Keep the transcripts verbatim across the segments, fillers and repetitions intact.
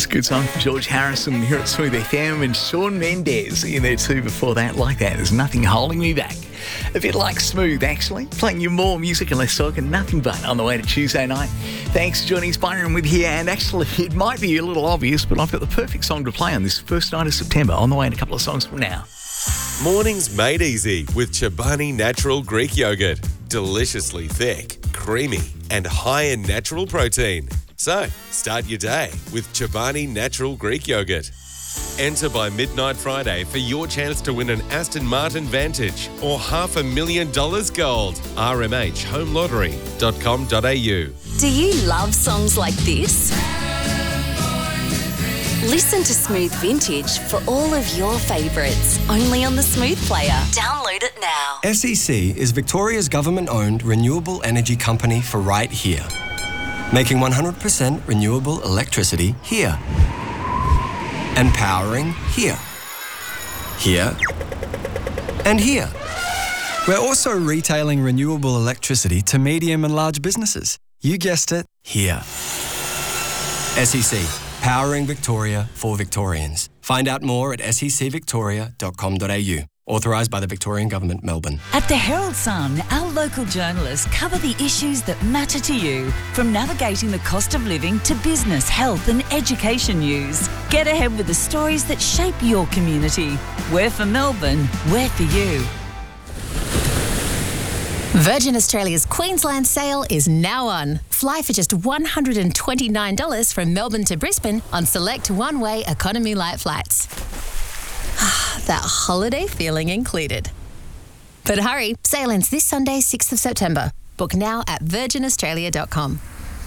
It's a good song from George Harrison here at Smooth F M, and Shawn Mendes in there too before that. Like that, there's nothing holding me back. A bit like Smooth, actually. Playing you more music and less talk and nothing but on the way to Tuesday night. Thanks for joining us, Byron with here. And actually, it might be a little obvious, but I've got the perfect song to play on this first night of September. On the way in a couple of songs from now. Mornings made easy with Chobani Natural Greek Yogurt. Deliciously thick, creamy, and high in natural protein. So, start your day with Chobani Natural Greek Yogurt. Enter by midnight Friday for your chance to win an Aston Martin Vantage or half a million dollars gold. R M H home lottery dot com dot a u. Do you love songs like this? Listen to Smooth Vintage for all of your favourites, only on the Smooth Player. Download it now. S E C is Victoria's government-owned renewable energy company for right here. Making one hundred percent renewable electricity here. And powering here. Here. And here. We're also retailing renewable electricity to medium and large businesses. You guessed it, here. S E C. Powering Victoria for Victorians. Find out more at s e c victoria dot com dot a u. Authorised by the Victorian Government, Melbourne. At the Herald Sun, our local journalists cover the issues that matter to you, from navigating the cost of living to business, health and education news. Get ahead with the stories that shape your community. We're for Melbourne, we're for you. Virgin Australia's Queensland sale is now on. Fly for just one hundred twenty-nine dollars from Melbourne to Brisbane on select one-way economy light flights. That holiday feeling included. But hurry, sale ends this Sunday, sixth of September. Book now at virgin australia dot com.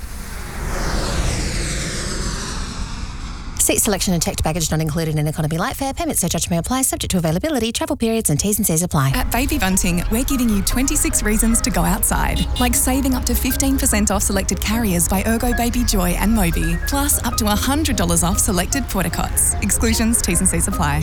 Seat selection and checked baggage not included in economy light fare. Payment surcharge may apply, subject to availability, travel periods and T's and C's apply. At Baby Bunting, we're giving you twenty-six reasons to go outside, like saving up to fifteen percent off selected carriers by Ergo Baby Joy and Moby, plus up to one hundred dollars off selected portacots. Exclusions, T's and C's apply.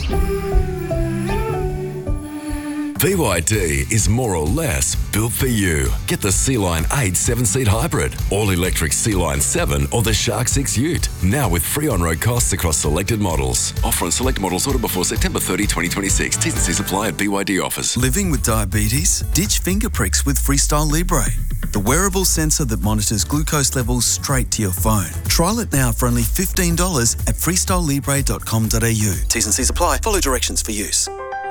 B Y D is more or less built for you. Get the Sea-Line eight seven-seat hybrid, all-electric Sea-Line seven or the Shark six Ute. Now with free on-road costs across selected models. Offer on select models ordered before September thirtieth, twenty twenty-six. T's and C's apply at B Y D offers. Living with diabetes? Ditch finger pricks with Freestyle Libre, the wearable sensor that monitors glucose levels straight to your phone. Trial it now for only fifteen dollars at freestyle libre dot com dot a u. T's and C's apply. Follow directions for use.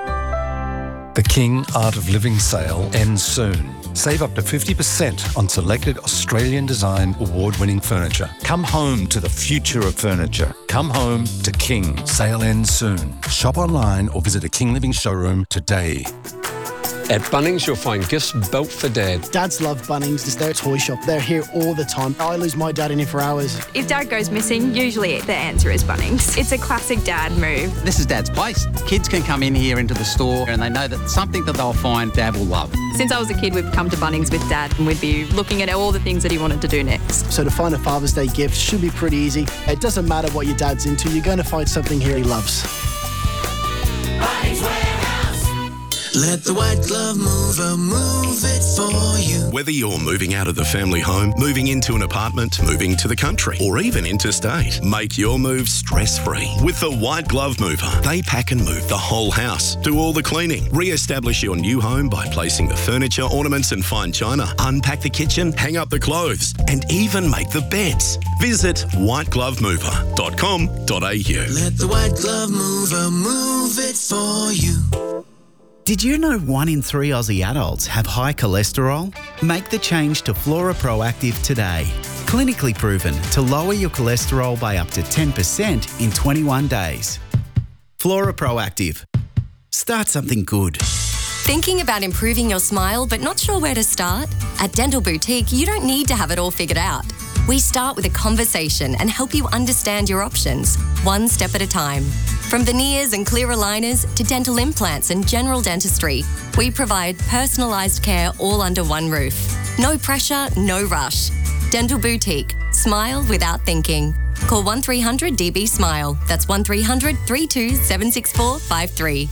The King Art of Living sale ends soon. Save up to fifty percent on selected Australian design award-winning furniture. Come home to the future of furniture. Come home to King. Sale ends soon. Shop online or visit a King Living showroom today. At Bunnings, you'll find gifts built for Dad. Dads love Bunnings. It's their toy shop. They're here all the time. I lose my dad in here for hours. If Dad goes missing, usually the answer is Bunnings. It's a classic Dad move. This is Dad's place. Kids can come in here into the store and they know that something that they'll find Dad will love. Since I was a kid, we've come to Bunnings with Dad and we'd be looking at all the things that he wanted to do next. So to find a Father's Day gift should be pretty easy. It doesn't matter what your dad's into, you're going to find something here he loves. Bunnings Warehouse. Let the white glove mover move it for you. Whether you're moving out of the family home, moving into an apartment, moving to the country, or even interstate, make your move stress-free with the White Glove Mover. They pack and move the whole house, do all the cleaning, re-establish your new home by placing the furniture, ornaments and fine china, unpack the kitchen, hang up the clothes, and even make the beds. Visit white glove mover dot com dot a u. Let the white glove mover move it for you. Did you know one in three Aussie adults have high cholesterol? Make the change to Flora Proactive today. Clinically proven to lower your cholesterol by up to ten percent in twenty-one days. Flora Proactive. Start something good. Thinking about improving your smile but not sure where to start? At Dental Boutique, you don't need to have it all figured out. We start with a conversation and help you understand your options, one step at a time. From veneers and clear aligners to dental implants and general dentistry, we provide personalised care all under one roof. No pressure, no rush. Dental Boutique. Smile without thinking. Call one three hundred D B SMILE. That's one three hundred, three two, seven six four, five three.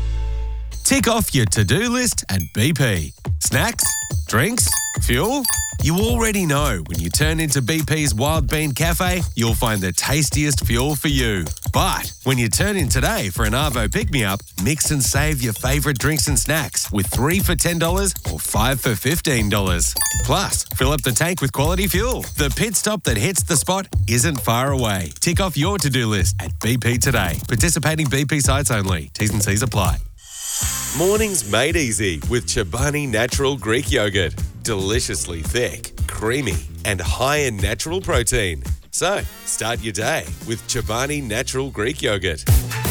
Tick off your to-do list at B P. Snacks? Drinks? Fuel? You already know when you turn into B P's Wild Bean Cafe, you'll find the tastiest fuel for you. But when you turn in today for an Arvo pick-me-up, mix and save your favourite drinks and snacks with three for ten dollars or five for fifteen dollars. Plus, fill up the tank with quality fuel. The pit stop that hits the spot isn't far away. Tick off your to-do list at B P today. Participating B P sites only. T's and C's apply. Mornings made easy with Chobani Natural Greek Yogurt. Deliciously thick, creamy, and high in natural protein. So, start your day with Chobani Natural Greek Yogurt.